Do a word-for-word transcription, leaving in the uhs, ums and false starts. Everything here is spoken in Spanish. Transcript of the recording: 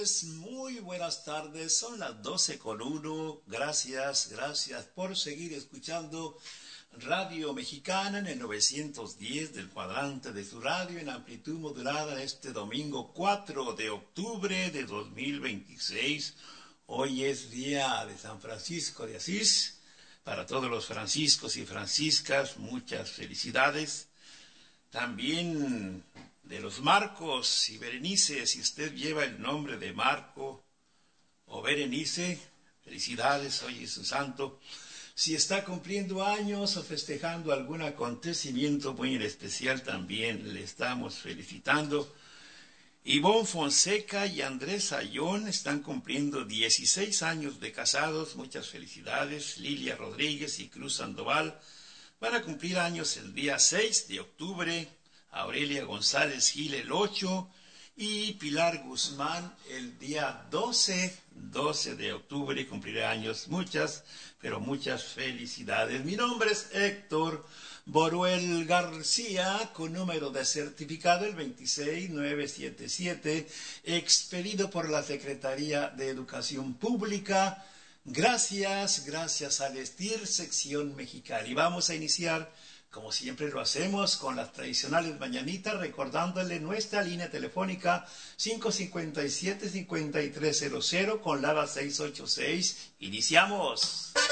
Muy buenas tardes, son las doce con uno. Gracias, gracias por seguir escuchando Radio Mexicana en el novecientos diez del cuadrante de su radio en amplitud modulada este domingo cuatro de octubre de dos mil veintiséis. Hoy es día de San Francisco de Asís. Para todos los franciscos y franciscas, muchas felicidades. También de los Marcos y Berenice, si usted lleva el nombre de Marco o Berenice, felicidades, hoy es su santo. Si está cumpliendo años o festejando algún acontecimiento muy especial, también le estamos felicitando. Ivonne Fonseca y Andrés Ayón están cumpliendo dieciséis años de casados, muchas felicidades. Lilia Rodríguez y Cruz Sandoval van a cumplir años el día seis de octubre, Aurelia González Gil el ocho y Pilar Guzmán el día doce, doce de octubre cumplirá años. Muchas, pero muchas felicidades. Mi nombre es Héctor Boruel García, con número de certificado el veintiséis mil novecientos setenta y siete, expedido por la Secretaría de Educación Pública. Gracias, gracias al Estir Sección Mexicali. Vamos a iniciar, como siempre lo hacemos, con las tradicionales mañanitas, recordándole nuestra línea telefónica cinco cinco siete, cinco tres cero cero con Lada seiscientos ochenta y seis. ¡Iniciamos!